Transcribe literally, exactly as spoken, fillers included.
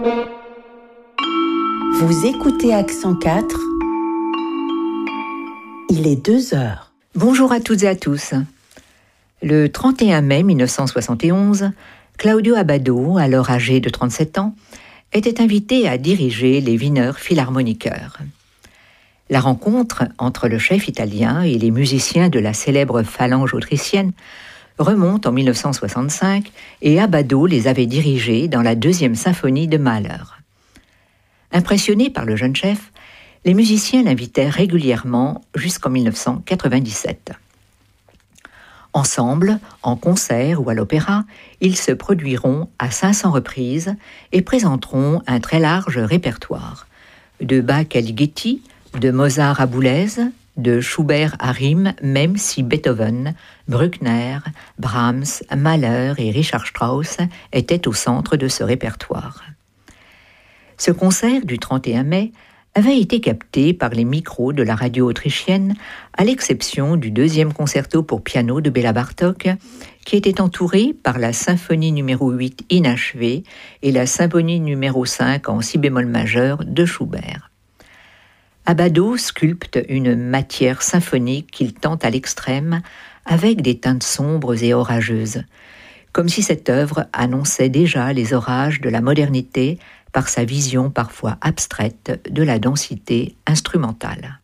Vous écoutez Accent quatre, il est deux heures. Bonjour à toutes et à tous. Le trente et un mai mille neuf cent soixante et onze, Claudio Abbado, alors âgé de trente-sept ans, était invité à diriger les Wiener Philharmoniker. La rencontre entre le chef italien et les musiciens de la célèbre phalange autrichienne remonte en mille neuf cent soixante-cinq et Abbado les avait dirigés dans la deuxième symphonie de Mahler. Impressionnés par le jeune chef, les musiciens l'invitèrent régulièrement jusqu'en mille neuf cent quatre-vingt-dix-sept. Ensemble, en concert ou à l'opéra, ils se produiront à cinq cents reprises et présenteront un très large répertoire. De Bach à Ligeti, de Mozart à Boulez, de Schubert à Riem, même si Beethoven, Bruckner, Brahms, Mahler et Richard Strauss étaient au centre de ce répertoire. Ce concert du trente et un mai avait été capté par les micros de la radio autrichienne, à l'exception du deuxième concerto pour piano de Béla Bartók, qui était entouré par la symphonie numéro huit inachevée et la symphonie numéro cinq en si bémol majeur de Schubert. Abbado sculpte une matière symphonique qu'il tente à l'extrême, avec des teintes sombres et orageuses, comme si cette œuvre annonçait déjà les orages de la modernité par sa vision parfois abstraite de la densité instrumentale.